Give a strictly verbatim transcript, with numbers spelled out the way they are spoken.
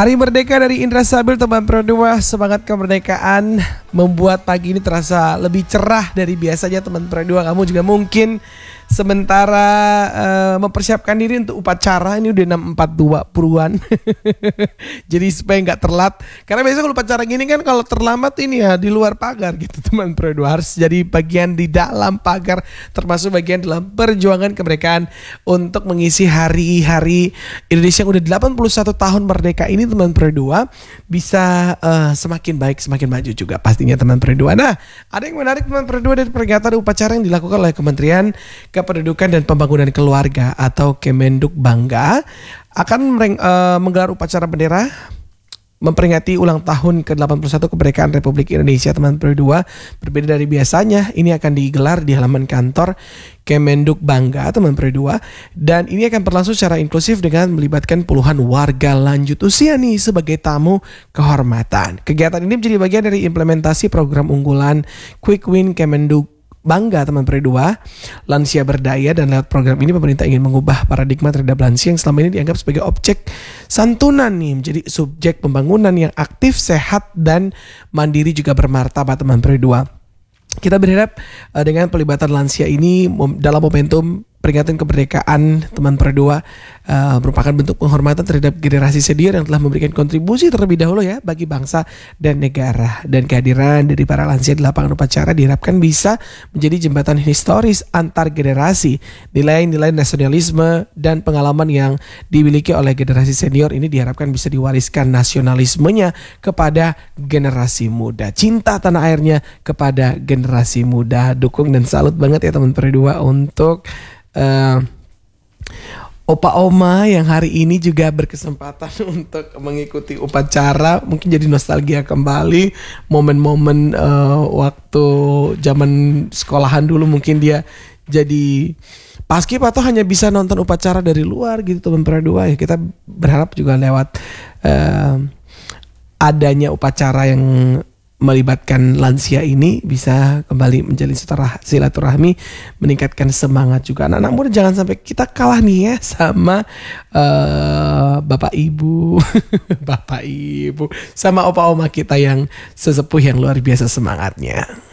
Hari Merdeka dari Indra Sabil, teman Pro dua. Semangat kemerdekaan membuat pagi ini terasa lebih cerah dari biasanya, teman Pro dua. Kamu juga mungkin sementara uh, mempersiapkan diri untuk upacara. Ini udah enam empat dua puluhan. Jadi supaya gak terlambat. Karena biasanya kalau upacara gini kan kalau terlambat ini ya di luar pagar gitu, teman Pro dua. Harus jadi bagian di dalam pagar, termasuk bagian dalam perjuangan kemerdekaan untuk mengisi hari-hari Indonesia yang udah delapan puluh satu tahun merdeka ini, teman Pro dua, bisa uh, semakin baik, semakin maju juga pastinya, teman Pro dua. Nah, ada yang menarik, teman Pro dua, dari peringatan upacara yang dilakukan oleh Kementerian Kependudukan dan Pembangunan Keluarga atau Kemenduk Bangga akan mereng, uh, menggelar upacara bendera memperingati ulang tahun ke delapan puluh satu kemerdekaan Republik Indonesia, teman Pro dua. Berbeda dari biasanya, ini akan digelar di halaman kantor Kemenduk Bangga, teman Pro dua, dan ini akan berlangsung secara inklusif dengan melibatkan puluhan warga lanjut usia nih sebagai tamu kehormatan. Kegiatan ini menjadi bagian dari implementasi program unggulan Quick Win Kemenduk Bangga, teman Pro dua, lansia berdaya, dan lewat program ini pemerintah ingin mengubah paradigma terhadap lansia yang selama ini dianggap sebagai objek santunan nih, menjadi subjek pembangunan yang aktif, sehat, dan mandiri juga bermartabat, teman Pro dua. Kita berharap uh, dengan pelibatan lansia ini mom, dalam momentum peringatan kemerdekaan, teman Pro dua, uh, merupakan bentuk penghormatan terhadap generasi senior yang telah memberikan kontribusi terlebih dahulu ya bagi bangsa dan negara. Dan kehadiran dari para lansia di lapangan upacara diharapkan bisa menjadi jembatan historis antar generasi. Nilai-nilai nasionalisme dan pengalaman yang dimiliki oleh generasi senior ini diharapkan bisa diwariskan nasionalismenya kepada generasi muda, cinta tanah airnya kepada generasi muda. Dukung dan salut banget ya, teman Pro dua, untuk Uh, opa oma yang hari ini juga berkesempatan untuk mengikuti upacara. Mungkin jadi nostalgia kembali momen-momen uh, waktu zaman sekolahan dulu. Mungkin dia jadi paskib atau hanya bisa nonton upacara dari luar gitu, teman Pro dua. Ya, kita berharap juga lewat uh, adanya upacara yang melibatkan lansia ini bisa kembali menjalin silaturahmi, meningkatkan semangat juga anak-anak muda. Jangan sampai kita kalah nih ya sama uh, bapak ibu, bapak ibu, sama opa oma kita yang sesepuh yang luar biasa semangatnya.